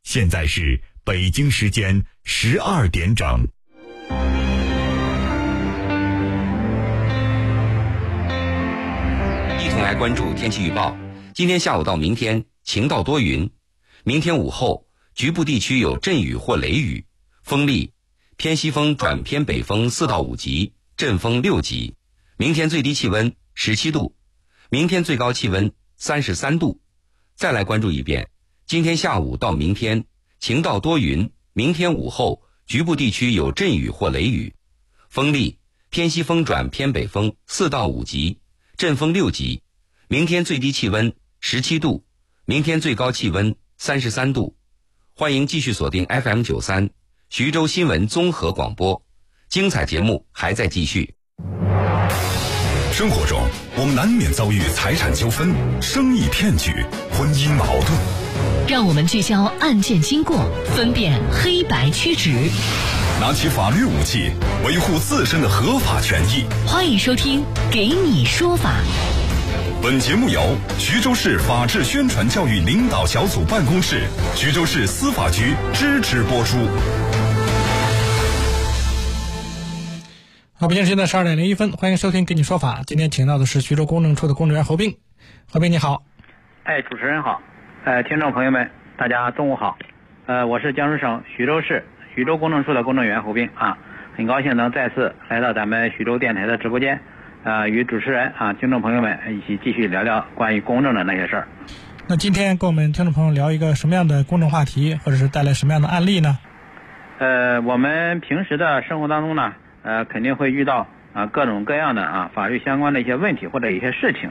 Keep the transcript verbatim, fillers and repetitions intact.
现在是北京时间十二点整。 一同来关注天气预报。今天下午到明天晴到多云，明天午后局部地区有阵雨或雷雨，风力偏西风转偏北风四到五级，阵风六级。明天最低气温十七度，明天最高气温三十三度。再来关注一遍，今天下午到明天晴到多云，明天午后局部地区有阵雨或雷雨，风力偏西风转偏北风四到五级，阵风六级。明天最低气温十七度，明天最高气温三十三度。欢迎继续锁定 F M 九三 徐州新闻综合广播，精彩节目还在继续。 生活中我们难免遭遇财产纠纷、生意骗局、婚姻矛盾， 让我们聚焦案件经过，分辨黑白曲直， 拿起法律武器维护自身的合法权益。 欢迎收听给你说法。 本节目由徐州市法治宣传教育领导小组办公室、徐州市司法局支持播出。 好，北京时间的十二点零一分，欢迎收听给你说法。今天请到的是徐州公证处的公证员侯斌。侯斌你好。 哎，主持人好。呃，听众朋友们，大家中午好。呃，我是江苏省徐州市徐州公证处的公证员侯斌啊，很高兴能再次来到咱们徐州电台的直播间。呃，与主持人啊，听众朋友们一起继续聊聊关于公证的那些事儿。 那今天跟我们听众朋友聊一个什么样的公证话题，或者是带来什么样的案例呢？ 呃，我们平时的生活当中呢，呃，肯定会遇到啊各种各样的啊法律相关的一些问题或者一些事情